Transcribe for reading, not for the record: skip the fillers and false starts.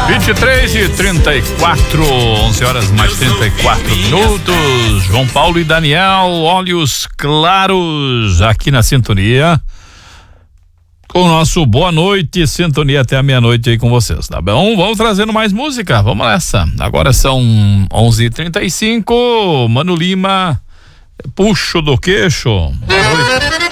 23h34, 11 horas mais 34 minutos. João Paulo e Daniel, Olhos Claros, aqui na sintonia. O nosso boa noite, sintonia até a meia-noite aí com vocês, tá bom? Vamos trazendo mais música, vamos nessa. Agora são 11h35, Mano Lima, Puxo do Queixo. Boa noite.